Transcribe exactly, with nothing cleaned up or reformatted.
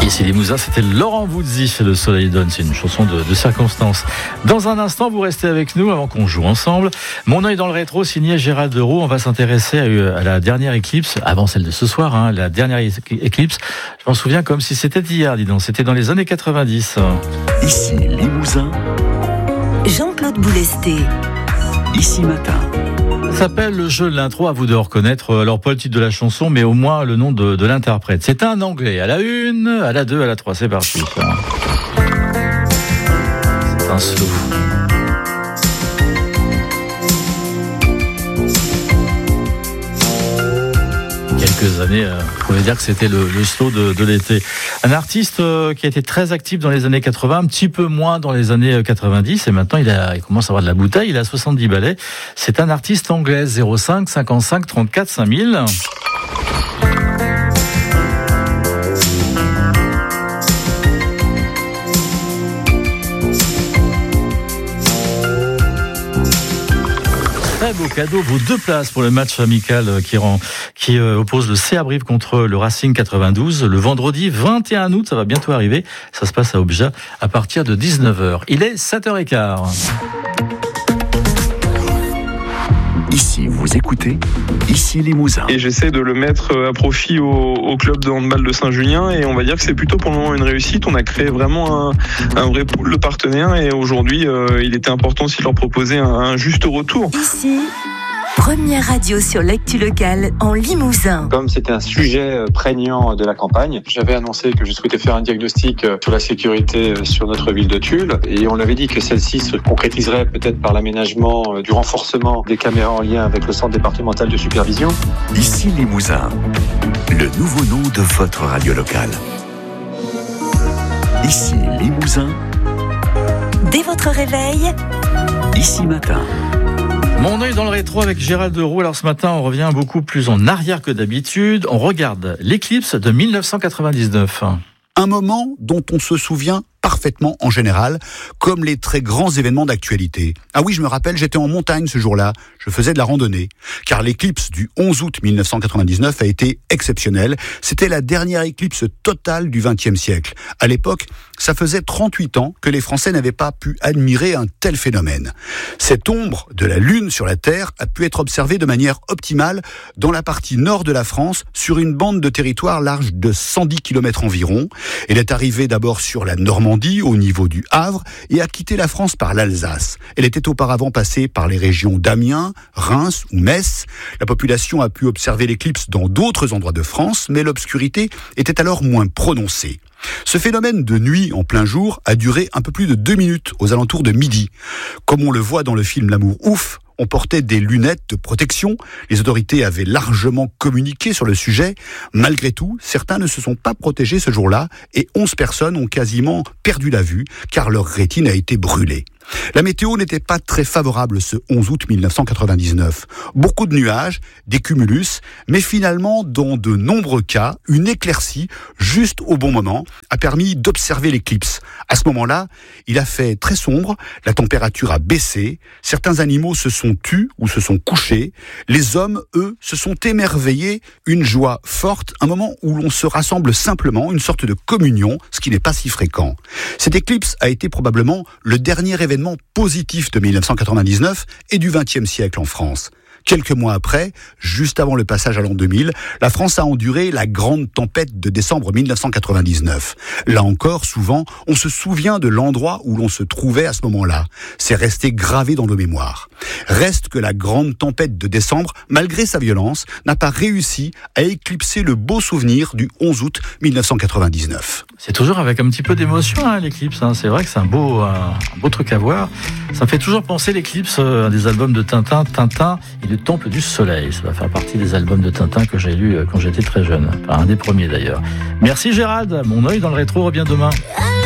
Ici Limousin, c'était Laurent Voulzy, Le Soleil donne, c'est une chanson de, de circonstance. Dans un instant, vous restez avec nous avant qu'on joue ensemble. Mon œil dans le rétro, signé Gérald Deroux. On va s'intéresser à, à la dernière éclipse, avant celle de ce soir, hein, la dernière éclipse. Je m'en souviens comme si c'était hier, dis donc. C'était dans les années quatre-vingt-dix. Ici Limousin, Jean-Claude Boulesté. Ici Matin. Ça s'appelle le jeu de l'intro, à vous de reconnaître, alors pas le titre de la chanson, mais au moins le nom de, de l'interprète. C'est un Anglais, à la une, à la deux, à la trois, c'est parti. C'est un slow. Quelques années, euh, on pouvait dire que c'était le, le slow de, de l'été. Un artiste euh, qui a été très actif dans les années quatre-vingts, un petit peu moins dans les années quatre-vingt-dix, et maintenant il, a, il commence à avoir de la bouteille, il a soixante-dix balais. C'est un artiste anglais, zéro cinq cinquante-cinq trente-quatre cinq mille. Très beau cadeau, vos deux places pour le match amical qui, rend, qui euh, oppose le C A Brive contre le Racing quatre-vingt-douze le vendredi vingt et un août, ça va bientôt arriver. Ça se passe à Objat à partir de dix-neuf heures. Il est sept heures quinze. Ici, vous écoutez, ici Limousin. Et j'essaie de le mettre à profit au, au club de handball de Saint-Julien, et on va dire que c'est plutôt pour le moment une réussite. On a créé vraiment un, un vrai pool de partenaires, et aujourd'hui, euh, il était important aussi de leur proposer un, un juste retour. Ici, première radio sur l'actu locale en Limousin. Comme c'était un sujet prégnant de la campagne, j'avais annoncé que je souhaitais faire un diagnostic sur la sécurité sur notre ville de Tulle, et on avait dit que celle-ci se concrétiserait peut-être par l'aménagement du renforcement des caméras en lien avec le centre départemental de supervision. Ici Limousin, le nouveau nom de votre radio locale. Ici Limousin. Dès votre réveil, Ici Matin. Mon œil dans le rétro avec Gérald Deroux. Alors ce matin, on revient beaucoup plus en arrière que d'habitude. On regarde l'éclipse de dix-neuf cent quatre-vingt-dix-neuf. Un moment dont on se souvient parfaitement en général, comme les très grands événements d'actualité. Ah oui, je me rappelle, j'étais en montagne ce jour-là, je faisais de la randonnée, car l'éclipse du onze août mille neuf cent quatre-vingt-dix-neuf a été exceptionnelle. C'était la dernière éclipse totale du vingtième siècle. À l'époque, ça faisait trente-huit ans que les Français n'avaient pas pu admirer un tel phénomène. Cette ombre de la Lune sur la Terre a pu être observée de manière optimale dans la partie nord de la France, sur une bande de territoire large de cent dix kilomètres environ. Elle est arrivée d'abord sur la Normandie, au niveau du Havre, et a quitté la France par l'Alsace. Elle était auparavant passée par les régions d'Amiens, Reims ou Metz. La population a pu observer l'éclipse dans d'autres endroits de France, mais l'obscurité était alors moins prononcée. Ce phénomène de nuit en plein jour a duré un peu plus de deux minutes, aux alentours de midi. Comme on le voit dans le film L'amour ouf, on portait des lunettes de protection. Les autorités avaient largement communiqué sur le sujet. Malgré tout, certains ne se sont pas protégés ce jour-là, et onze personnes ont quasiment perdu la vue, car leur rétine a été brûlée. La météo n'était pas très favorable ce onze août mille neuf cent quatre-vingt-dix-neuf. Beaucoup de nuages, des cumulus, mais finalement, dans de nombreux cas, une éclaircie, juste au bon moment, a permis d'observer l'éclipse. À ce moment-là, il a fait très sombre, la température a baissé, certains animaux se sont tus ou se sont couchés, les hommes, eux, se sont émerveillés, une joie forte, un moment où l'on se rassemble simplement, une sorte de communion, ce qui n'est pas si fréquent. Cette éclipse a été probablement le dernier événement positif de mille neuf cent quatre-vingt-dix-neuf et du vingtième siècle en France. Quelques mois après, juste avant le passage à l'an deux mille, la France a enduré la grande tempête de décembre mille neuf cent quatre-vingt-dix-neuf. Là encore, souvent, on se souvient de l'endroit où l'on se trouvait à ce moment-là. C'est resté gravé dans nos mémoires. Reste que la grande tempête de décembre, malgré sa violence, n'a pas réussi à éclipser le beau souvenir du onze août mille neuf cent quatre-vingt-dix-neuf. C'est toujours avec un petit peu d'émotion, hein, l'éclipse. Hein. C'est vrai que c'est un beau, un, un beau truc à voir. Ça me fait toujours penser l'éclipse, euh, des albums de Tintin, Tintin et le Temple du Soleil. Ça va faire partie des albums de Tintin que j'ai lus quand j'étais très jeune. Enfin, un des premiers d'ailleurs. Merci Gérald. Mon œil dans le rétro revient demain.